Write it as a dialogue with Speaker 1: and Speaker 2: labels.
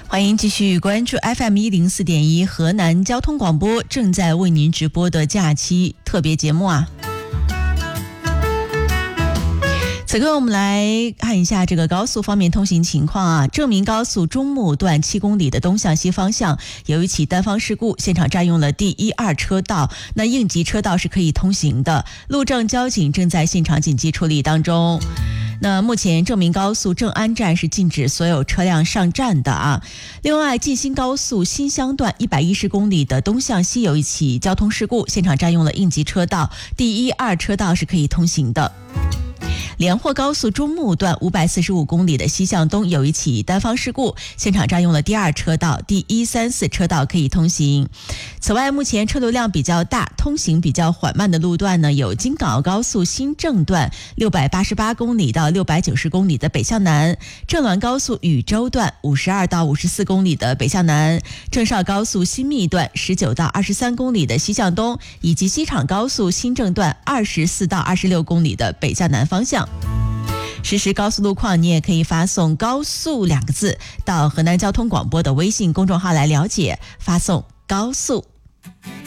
Speaker 1: 欢迎继续关注 FM104.1 河南交通广播正在为您直播的假期特别节目啊。此刻我们来看一下这个高速方面通行情况啊。正明高速中牟段7公里的东向西方向有一起单方事故，现场占用了第1、2车道，那应急车道是可以通行的，路政交警正在现场紧急处理当中。那目前正明高速正安站是禁止所有车辆上站的啊。另外，晋新高速新乡段110公里的东向西有一起交通事故，现场占用了应急车道，第1、2车道是可以通行的。连霍高速中牟段545公里的西向东有一起单方事故，现场占用了第2车道，第1、3、4车道可以通行。此外，目前车流量比较大、通行比较缓慢的路段呢，有京港澳高速新郑段688公里到690公里的北向南，郑滦高速禹州段52到54公里的北向南，郑绍高速新密段19到23公里的西向东，以及西厂高速新郑段24到26公里的北向南方向。实时高速路况，你也可以发送高速2个字到河南交通广播的微信公众号来了解，发送高速。